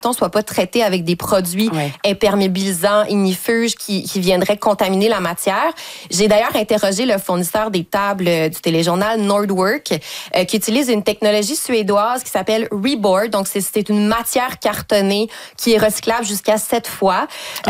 soit pas traité avec des produits imperméabilisants, ignifuges qui viendraient contaminer la matière. J'ai d'ailleurs interrogé le fournisseur des tables du téléjournal Nordwork qui utilise une technologie suédoise qui s'appelle Reboard. Donc, c'est une matière cartonnée qui est recyclable jusqu'à 7 fois.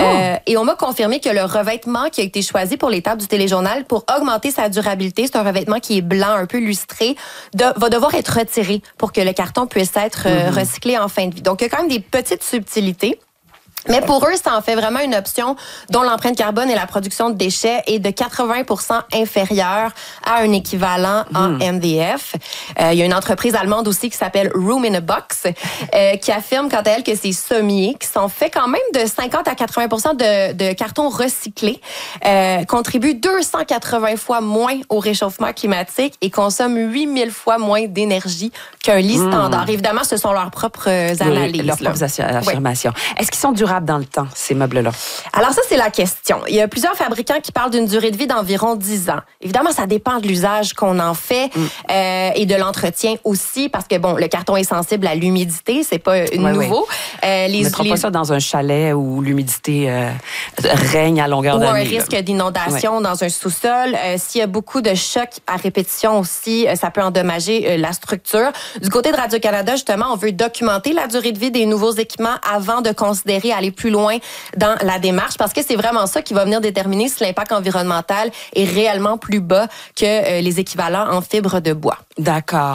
Et on m'a confirmé que le revêtement qui a été choisi pour les tables du téléjournal pour augmenter sa durabilité, c'est un revêtement qui est blanc, un peu lustré, va devoir être retiré pour que le carton puisse être recyclé en fin de vie. Donc, il y a quand même des petites subtilités. Mais pour eux, ça en fait vraiment une option dont l'empreinte carbone et la production de déchets est de 80% inférieure à un équivalent en MDF. Il y a une entreprise allemande aussi qui s'appelle Room in a Box qui affirme quant à elle que ces sommiers, qui sont faits quand même de 50 à 80% de carton recyclé, contribuent 280 fois moins au réchauffement climatique et consomment 8000 fois moins d'énergie qu'un lit standard. Évidemment, ce sont leurs propres analyses. Leurs propres affirmations. Est-ce qu'ils sont durables dans le temps, ces meubles-là? Alors ça, c'est la question. Il y a plusieurs fabricants qui parlent d'une durée de vie d'environ 10 ans. Évidemment, ça dépend de l'usage qu'on en fait et de l'entretien aussi, parce que, bon, le carton est sensible à l'humidité, c'est pas nouveau. On ne mettra pas ça dans un chalet où l'humidité règne à longueur d'année. Ou un risque d'inondation dans un sous-sol. S'il y a beaucoup de chocs à répétition aussi, ça peut endommager la structure. Du côté de Radio-Canada, justement, on veut documenter la durée de vie des nouveaux équipements avant de considérer aller plus loin dans la démarche, parce que c'est vraiment ça qui va venir déterminer si l'impact environnemental est réellement plus bas que les équivalents en fibre de bois. D'accord.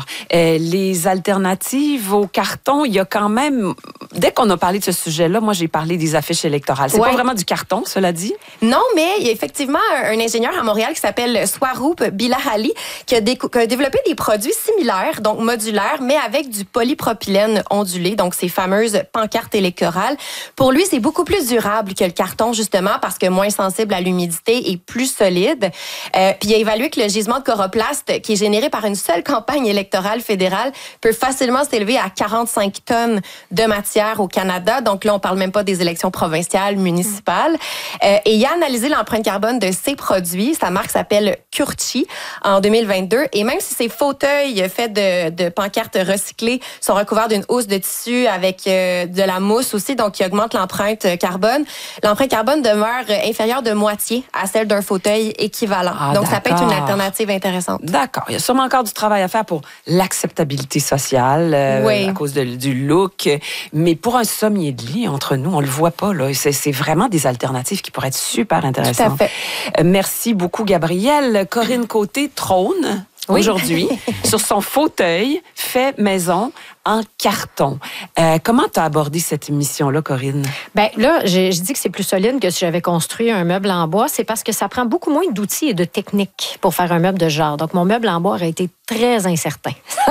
Les alternatives au carton, il y a quand même... Dès qu'on a parlé de ce sujet-là, moi, j'ai parlé des affiches électorales. C'est pas vraiment du carton, cela dit? Non, mais il y a effectivement un ingénieur à Montréal qui s'appelle Swaroop Bilahali qui a développé des produits similaires, donc modulaires, mais avec du polypropylène ondulé, donc ces fameuses pancartes électorales. Pour lui, c'est beaucoup plus durable que le carton, justement, parce que moins sensible à l'humidité et plus solide. Puis il a évalué que le gisement de coroplaste, qui est généré par une seule campagne électorale fédérale, peut facilement s'élever à 45 tonnes de matière au Canada. Donc là, on parle même pas des élections provinciales, municipales. Et il a analysé l'empreinte carbone de ces produits. Sa marque s'appelle Curchi en 2022. Et même si ces fauteuils faits de pancartes recyclées sont recouverts d'une housse de tissu avec de la mousse aussi, donc qui augmente l'empreinte carbone demeure inférieure de moitié à celle d'un fauteuil équivalent. Donc, ça peut être une alternative intéressante. D'accord. Il y a sûrement encore du travail à faire pour l'acceptabilité sociale à cause du look. Mais pour un sommier de lit, entre nous, on le voit pas, là. C'est vraiment des alternatives qui pourraient être super intéressantes. Tout à fait. Merci beaucoup, Gabrielle. Corinne Côté trône aujourd'hui sur son fauteuil fait maison en carton. Comment tu as abordé cette émission-là, Corinne? Bien, là, je dis que c'est plus solide que si j'avais construit un meuble en bois. C'est parce que ça prend beaucoup moins d'outils et de techniques pour faire un meuble de ce genre. Donc, mon meuble en bois aurait été très incertain.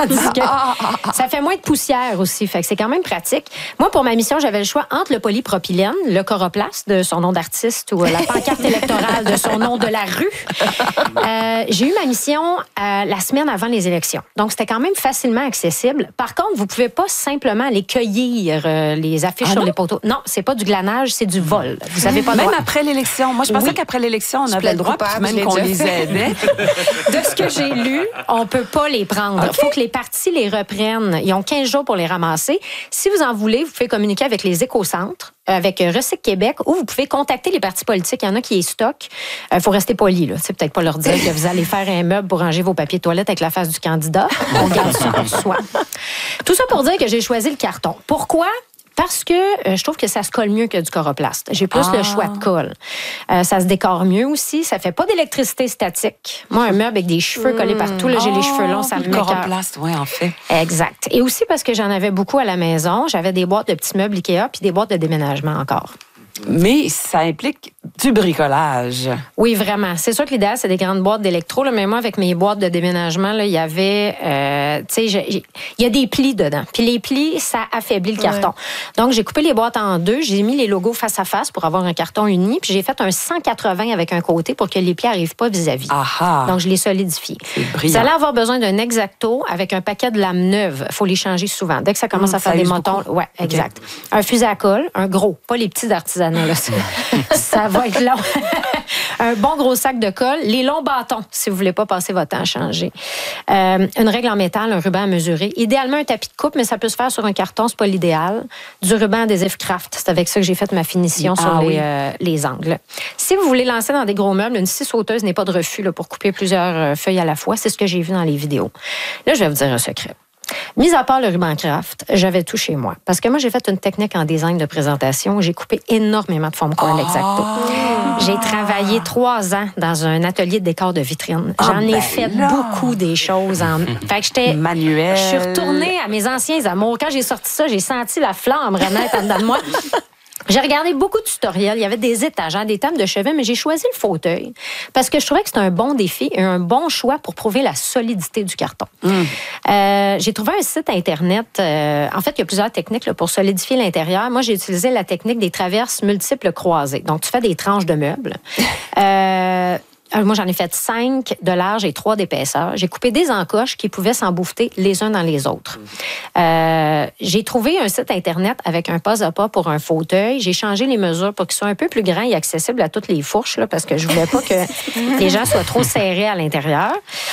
Ça fait moins de poussière aussi. Fait que c'est quand même pratique. Moi, pour ma mission, j'avais le choix entre le polypropylène, le coroplaste de son nom d'artiste ou la pancarte électorale de son nom de la rue. J'ai eu ma mission la semaine avant les élections. Donc, c'était quand même facilement accessible. Par contre, vous pouvez pas simplement aller cueillir les affiches sur les poteaux. Non, c'est pas du glanage, c'est du vol. Vous avez pas le droit. Même après l'élection. Moi, je pensais qu'après l'élection, on avait le droit, même qu'on les aidait. De ce que j'ai lu, on peut pas les prendre. Il faut que les partis les reprennent. Ils ont 15 jours pour les ramasser. Si vous en voulez, vous pouvez communiquer avec les écocentres, avec Recycle Québec, ou vous pouvez contacter les partis politiques. Il y en a qui les stockent. Il faut rester poli, là. C'est peut-être pas leur dire que vous allez faire un meuble pour ranger vos papiers de toilette avec la face du candidat. On garde ça pour soi. Tout ça pour dire que j'ai choisi le carton. Pourquoi? Parce que je trouve que ça se colle mieux que du coroplaste. J'ai plus le choix de colle. Ça se décore mieux aussi. Ça fait pas d'électricité statique. Moi, un meuble avec des cheveux collés partout, là, j'ai les cheveux longs, ça me met coroplaste, oui, en fait. Exact. Et aussi parce que j'en avais beaucoup à la maison. J'avais des boîtes de petits meubles Ikea puis des boîtes de déménagement encore. Mais ça implique du bricolage. Oui, vraiment. C'est sûr que l'idéal, c'est des grandes boîtes d'électro. Là, mais moi, avec mes boîtes de déménagement, là, il y avait... tu sais, il y a des plis dedans. Puis les plis, ça affaiblit le carton. Donc, j'ai coupé les boîtes en deux. J'ai mis les logos face à face pour avoir un carton uni. Puis j'ai fait un 180 avec un côté pour que les plis n'arrivent pas vis-à-vis. Donc, je l'ai solidifié. Vous allez avoir besoin d'un X-Acto avec un paquet de lames neuves. Il faut les changer souvent. Dès que ça commence à faire des moutons... Oui, exact. Un fusil à colle, un gros, pas les petits d'artisanat. artisanat. Là. Ça va être long. Un bon gros sac de colle. Les longs bâtons, si vous voulez pas passer votre temps à changer. Une règle en métal, un ruban à mesurer. Idéalement, un tapis de coupe, mais ça peut se faire sur un carton, c'est pas l'idéal. Du ruban adhésif craft. C'est avec ça que j'ai fait ma finition sur les angles. Si vous voulez lancer dans des gros meubles, une scie sauteuse n'est pas de refus là, pour couper plusieurs feuilles à la fois. C'est ce que j'ai vu dans les vidéos. Là, je vais vous dire un secret. Mis à part le ruban craft, j'avais tout chez moi. Parce que moi, j'ai fait une technique en design de présentation. J'ai coupé énormément de foam core X-Acto. J'ai travaillé 3 ans dans un atelier de décor de vitrine. J'en ai fait beaucoup des choses. Fait que j'étais manuel. Je suis retournée à mes anciens amours. Quand j'ai sorti ça, j'ai senti la flamme renaître en dedans de moi. J'ai regardé beaucoup de tutoriels. Il y avait des étagères, des tables de chevet, mais j'ai choisi le fauteuil parce que je trouvais que c'était un bon défi et un bon choix pour prouver la solidité du carton. J'ai trouvé un site Internet. En fait, il y a plusieurs techniques là, pour solidifier l'intérieur. Moi, j'ai utilisé la technique des traverses multiples croisées. Donc, tu fais des tranches de meubles. Moi, j'en ai fait 5 de large et 3 d'épaisseur. J'ai coupé des encoches qui pouvaient s'embouffer les uns dans les autres. J'ai trouvé un site Internet avec un pas à pas pour un fauteuil. J'ai changé les mesures pour qu'ils soient un peu plus grands et accessibles à toutes les fourches, là, parce que je voulais pas que les gens soient trop serrés à l'intérieur.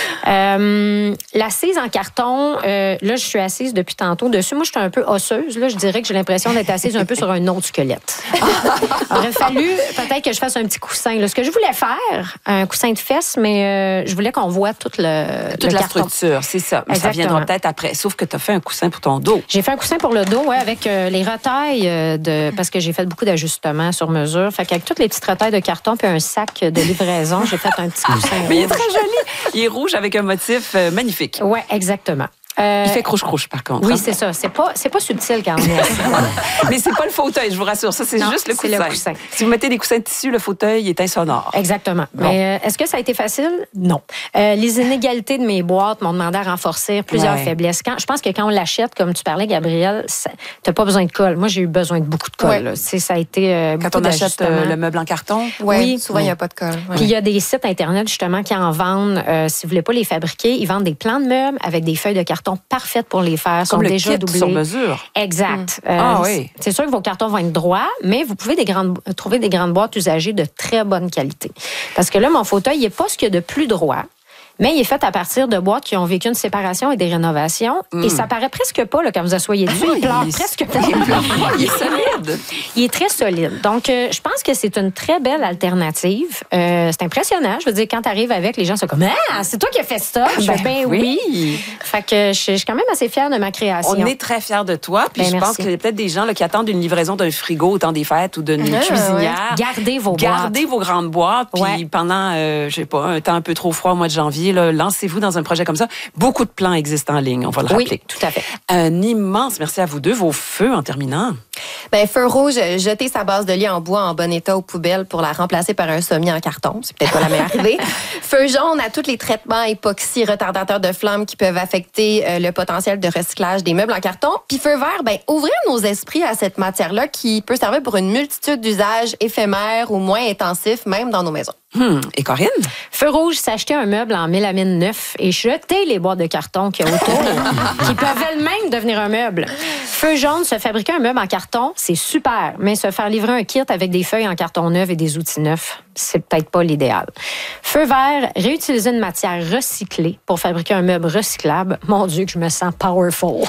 L'assise en carton, là, je suis assise depuis tantôt dessus. Moi, je suis un peu osseuse. Là, je dirais que j'ai l'impression d'être assise un peu sur un autre squelette. Il aurait fallu peut-être que je fasse un petit coussin. Là. Ce que je voulais faire, un coussin de fesses, mais je voulais qu'on voit toute la structure, c'est ça. Mais ça viendra peut-être après. Sauf que tu as fait un coussin pour ton dos. J'ai fait un coussin pour le dos, avec les retailles parce que j'ai fait beaucoup d'ajustements sur mesure. Fait qu'avec toutes les petites retailles de carton puis un sac de livraison, j'ai fait un petit coussin. Mais il est très joli. Il est rouge avec un motif magnifique. Oui, exactement. Il fait croche-croche, par contre. Oui, c'est ça. C'est pas subtil quand même. Mais c'est pas le fauteuil, je vous rassure. Ça, c'est juste le coussin. Le coussin. Si vous mettez des coussins de tissu, le fauteuil est insonore. Exactement. Bon. Mais est-ce que ça a été facile? Non. Les inégalités de mes boîtes m'ont demandé à renforcer plusieurs faiblesses. Je pense que quand on l'achète, comme tu parlais, Gabrielle, t'as pas besoin de colle. Moi, j'ai eu besoin de beaucoup de colle. Ça a été quand on achète le meuble en carton? Oui, souvent, il n'y a pas de colle. Puis il y a des sites Internet, justement, qui en vendent. Si vous voulez pas les fabriquer, ils vendent des plans de meubles avec des feuilles de carton parfaites pour les faire. Comme sont le déjà kit doublées. Sur mesure. Exact. Oui. C'est sûr que vos cartons vont être droits, mais vous pouvez trouver des grandes boîtes usagées de très bonne qualité. Parce que là, mon fauteuil, il n'est pas ce qu'il y a de plus droit. Mais il est fait à partir de boîtes qui ont vécu une séparation et des rénovations. Et ça paraît presque pas là, quand vous asseyez dessus. Il pleure presque pas. Il est solide. Il est très solide. Donc, je pense que c'est une très belle alternative. C'est impressionnant. Je veux dire, quand tu arrives avec, les gens sont comme « Ah, c'est toi qui as fait ça? » Je fais « Ben oui. » Fait que je suis quand même assez fière de ma création. On est très fiers de toi. Puis je pense qu'il y a peut-être des gens là, qui attendent une livraison d'un frigo au temps des fêtes ou d'une cuisinière. Gardez vos boîtes. Gardez vos grandes boîtes. Puis pendant, je sais pas, un temps un peu trop froid au mois de janvier, là, lancez-vous dans un projet comme ça. Beaucoup de plans existent en ligne, on va le rappeler. Oui, tout à fait. Un immense merci à vous deux. Vos feux en terminant. Feu rouge, jeter sa base de lit en bois en bon état aux poubelles pour la remplacer par un sommier en carton. C'est peut-être pas la meilleure idée. Feu jaune à tous les traitements époxy retardateurs de flammes qui peuvent affecter le potentiel de recyclage des meubles en carton. Puis feu vert, ouvrir nos esprits à cette matière-là qui peut servir pour une multitude d'usages éphémères ou moins intensifs, même dans nos maisons. Et Corinne? Feu rouge, s'acheter un meuble en mélamine neuf et jeter les boîtes de carton qu'il y a autour, qui peuvent elles-mêmes devenir un meuble. Feu jaune, se fabriquer un meuble en carton, c'est super, mais se faire livrer un kit avec des feuilles en carton neuf et des outils neufs, c'est peut-être pas l'idéal. Feu vert, réutiliser une matière recyclée pour fabriquer un meuble recyclable. Mon Dieu, que je me sens powerful.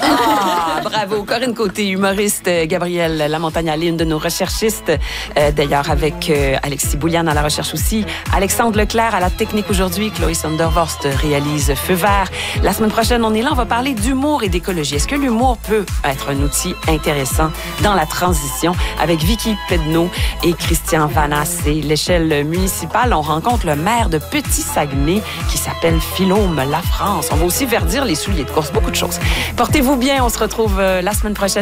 Bravo. Corinne Côté, humoriste, Gabrielle Lamontagne-Allais, une de nos recherchistes, d'ailleurs avec Alexis Bouliane à la recherche aussi. Alexandre Leclerc à la technique aujourd'hui. Chloé Sondervorst réalise Feu vert. La semaine prochaine, on est là, on va parler d'humour et d'écologie. Est-ce que l'humour peut être un outil intéressant dans la transition? Avec Vicky Pedneau et Christian Vanas. Et l'échelle municipale, on rencontre le maire de Petit-Saguenay qui s'appelle Philôme Lafrance. On va aussi verdir les souliers de course, beaucoup de choses. Portez-vous bien, on se retrouve la semaine prochaine.